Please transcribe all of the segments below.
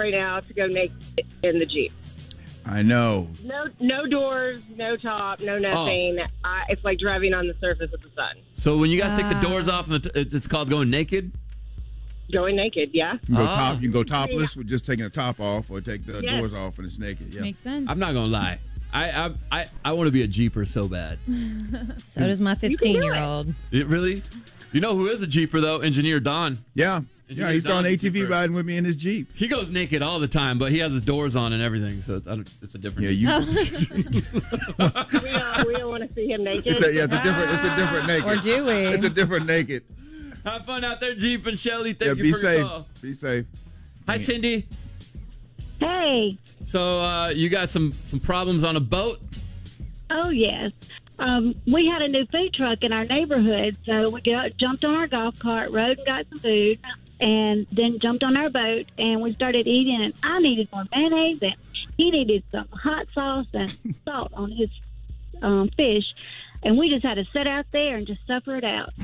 right now to go naked in the Jeep. I know. No doors, no top, no nothing. It's like driving on the surface of the sun. So when you guys take the doors off, it's called going naked? Going naked, yeah. You can go topless with just taking the top off, or take the doors off and it's naked. Yeah. Makes sense. I'm not going to lie. I want to be a Jeeper so bad. So does my 15-year-old. Really? You know who is a Jeeper, though? Engineer Don. Yeah. Engineer He's on Don's ATV Jeeper. riding with me in his Jeep. He goes naked all the time, but he has his doors on and everything, so it's a different... Yeah, we don't want to see him naked. it's a different naked. Or do we? It's a different naked. Have fun out there, Jeep and Shelly. Thank you be for safe. your call. Be safe. Hi, Cindy. Hey. So you got some problems on a boat? Oh, yes. We had a new food truck in our neighborhood, so we jumped on our golf cart, rode and got some food, and then jumped on our boat, and we started eating, and I needed more mayonnaise, and he needed some hot sauce and salt on his fish, and we just had to sit out there and just suffer it out.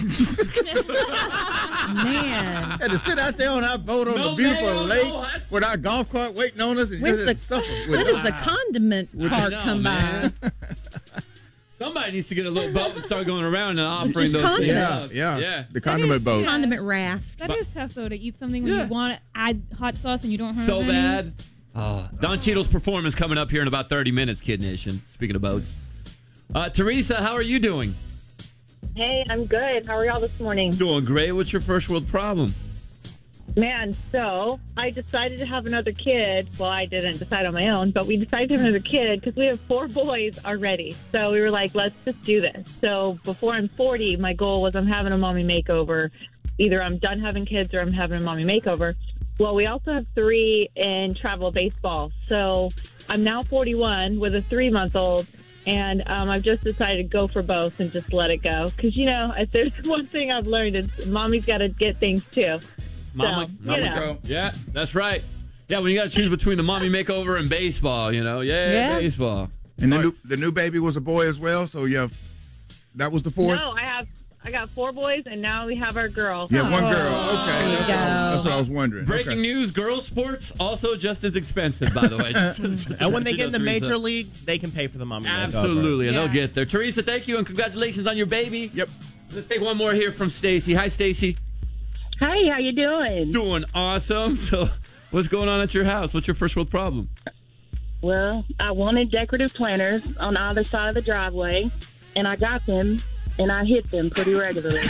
Man. Had to sit out there on our boat on the beautiful lake with our golf cart waiting on us and When's just suffer. When does the condiment part come by? Somebody needs to get a little boat and start going around and offering those things. Yeah. The condiment boat. Condiment raft. That is tough, though, to eat something when you want to add hot sauce and you don't have So any. bad. Don Cheadle's performance coming up here in about 30 minutes, Kid Nation. Speaking of boats. Teresa, how are you doing? Hey, I'm good. How are y'all this morning? Doing great. What's your first world problem? Man, so I decided to have another kid. Well, I didn't decide on my own, but we decided to have another kid because we have 4 boys already. So we were like, let's just do this. So before I'm 40, my goal was I'm having a mommy makeover. Either I'm done having kids or I'm having a mommy makeover. Well, we also have 3 in travel baseball. So I'm now 41 with a 3-month-old. And I've just decided to go for both and just let it go. Because, if there's one thing I've learned, it's mommy's got to get things too. Mama go. Yeah, that's right. Yeah, when you got to choose between the mommy makeover and baseball, baseball. And the new baby was a boy as well, so that was the 4th? No, I got 4 boys, and now we have our girl. Yeah, one girl. Okay, There you that's what I was wondering. Breaking news, girls sports also just as expensive, by the way. And when they get in the major league, they can pay for the mommy makeover. Absolutely, and they'll get there. Teresa, thank you, and congratulations on your baby. Yep. Let's take one more here from Stacy. Hi, Stacy. Hey, how you doing? Doing awesome. So what's going on at your house? What's your first world problem? Well, I wanted decorative planters on either side of the driveway, and I got them, and I hit them pretty regularly.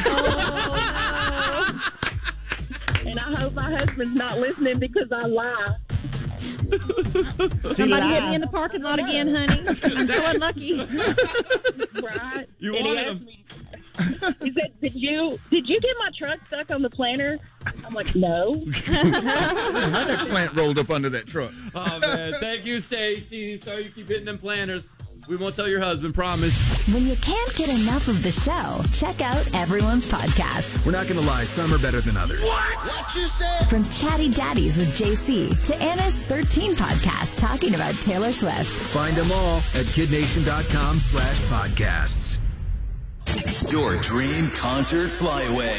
And I hope my husband's not listening because I lie. Somebody hit me in the parking lot again, honey. I'm so unlucky. Right? You And wanted he him. asked me, he said, did you get my truck stuck on the planter? I'm like, no. How that plant rolled up under that truck? Oh, man. Thank you, Stacy. Sorry you keep hitting them planters. We won't tell your husband, promise. When you can't get enough of the show, check out everyone's podcasts. We're not going to lie, some are better than others. What you said? From Chatty Daddies with JC to Anna's 13 podcast talking about Taylor Swift. Find them all at kidnation.com/podcasts. Your dream concert flyaway.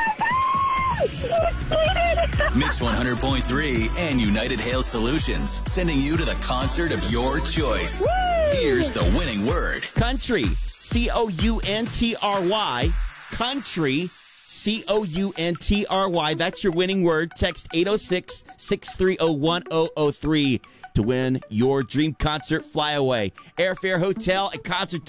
Mix 100.3 and United Hail Solutions sending you to the concert of your choice. Here's the winning word. Country. COUNTRY. Country. COUNTRY. That's your winning word. Text 806-630-1003 to win your dream concert flyaway. Airfare, hotel, and concert